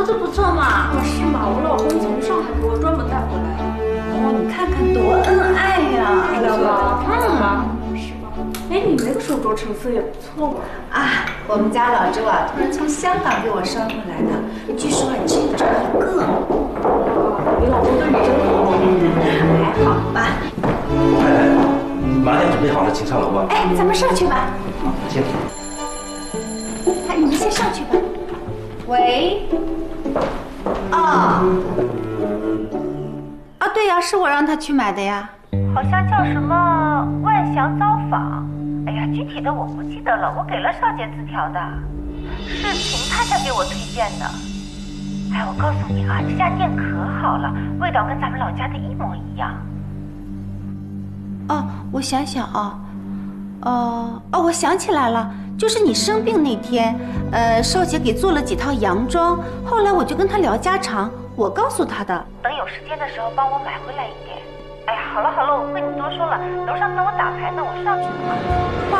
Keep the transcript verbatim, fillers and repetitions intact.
条子不错嘛。 哦，是吗？我老公从上海给我专门带回来的。 哦，你看看多恩爱呀！ 漂亮吧？漂亮吧？ 嗯， 是吧？哎，你那个手镯成色也不错嘛。 啊，我们家老周啊，突然从香港给我捎回来的，据说啊只有这一个。 你老公对你真好。 还好吧。 太太，马上准备好了，请上楼吧。 哎，咱们上去吧。 好，请。 哎，你们先上去吧。喂。哦。啊，对呀，是我让他去买的呀。 好像叫什么万祥造坊。哎呀，具体的我不记得了，我给了少姐字条的，是秦太太给我推荐的。哎，我告诉你啊，这家店可好了，味道跟咱们老家的一模一样。 哦，我想想啊，哦哦，我想起来了，就是你生病那天，呃，少姐给做了几套洋装，后来我就跟她聊家常，我告诉她的。 等有时间的时候帮我买回来一点。哎呀，好了好了，我不跟你多说了，楼上等我打牌呢，我上去了。